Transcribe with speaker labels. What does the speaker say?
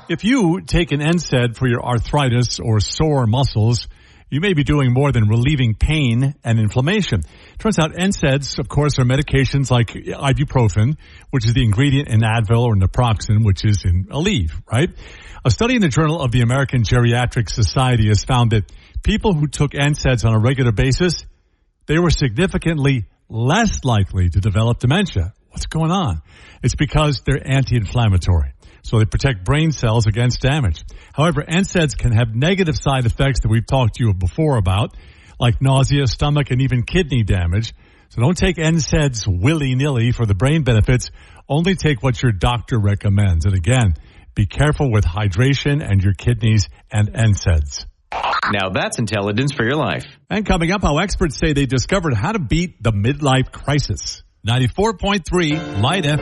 Speaker 1: If you take an NSAID for your arthritis or sore muscles, you may be doing more than relieving pain and inflammation. Turns out NSAIDs, of course, are medications like ibuprofen, which is the ingredient in Advil, or naproxen, which is in Aleve, right? A study in the Journal of the American Geriatric Society has found that people who took NSAIDs on a regular basis, they were significantly less likely to develop dementia. What's going on? It's because they're anti-inflammatory. So they protect brain cells against damage. However, NSAIDs can have negative side effects that we've talked to you before about, like nausea, stomach, and even kidney damage. So don't take NSAIDs willy-nilly for the brain benefits. Only take what your doctor recommends. And again, be careful with hydration and your kidneys and NSAIDs.
Speaker 2: Now that's intelligence for your life.
Speaker 1: And coming up, how experts say they discovered how to beat the midlife crisis. 94.3 Light FM.